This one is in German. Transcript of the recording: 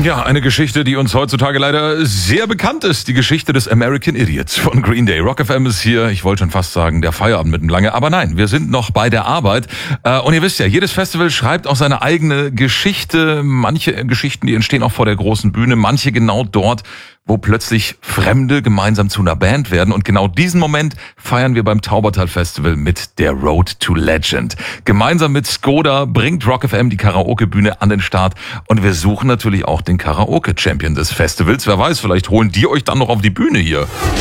Ja, eine Geschichte, die uns heutzutage leider sehr bekannt ist. Die Geschichte des American Idiots von Green Day. Rock FM ist hier, ich wollte schon fast sagen, der Feierabend mit dem Lange. Aber nein, wir sind noch bei der Arbeit. Und ihr wisst ja, jedes Festival schreibt auch seine eigene Geschichte. Manche Geschichten, die entstehen auch vor der großen Bühne. Manche genau dort, wo plötzlich Fremde gemeinsam zu einer Band werden. Und genau diesen Moment feiern wir beim Taubertal Festival mit der Road to Legend. Gemeinsam mit Skoda bringt Rock FM die Karaoke-Bühne an den Start. Und wir suchen natürlich auch den Karaoke-Champion des Festivals. Wer weiß, vielleicht holen die euch dann noch auf die Bühne hier.